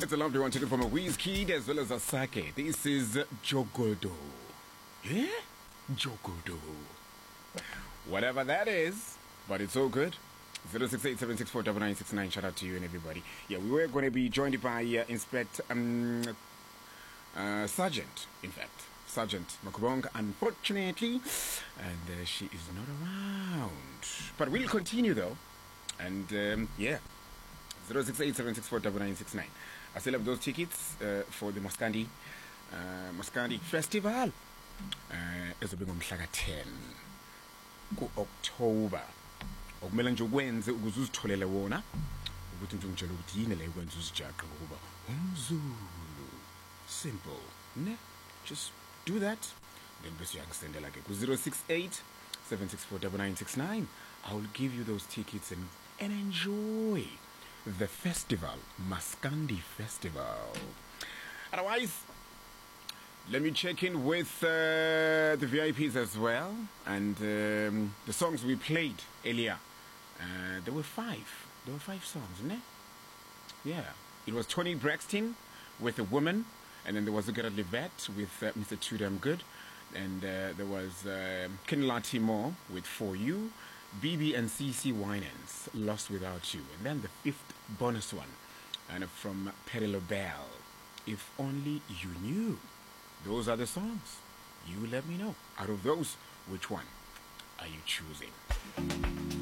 It's a lovely one to do from a Wizkid as well as a Sake. This is Jogodo. Yeah? Jogodo. Whatever that is, but it's all good. 06876499969. Shout out to you and everybody. Yeah, we were going to be joined by Inspector Sergeant, in fact. Sergeant Makubong, unfortunately, and she is not around. But we'll continue though. And yeah, 06876499969. I still have those tickets for the Maskandi Festival. Ezobe ngomhla ka-10 ku-October. Okumele nje ukwenze ukuze uzitholele wona ukuthi nje ngitshela ukuthi yini la ikwenza uzijaqa ngokuba umZulu. Simple, ne? Just do that. Then bese uyangistendela ke ku 06876499969. I will give you those tickets and enjoy the festival, Maskandi Festival. Otherwise, let me check in with the VIPs as well. And the songs we played earlier, there were five. There were 5 songs, ne? Yeah. It was Tony Braxton with A Woman. And then there was Gerard Levette with Mr. Tudam Good. And there was Kinla Timor with For You. BB and CC Winans, Lost Without You. And then the 5th bonus one, and from Perry LaBelle, If Only You Knew. Those are the songs. You let me know. Out of those, which one are you choosing?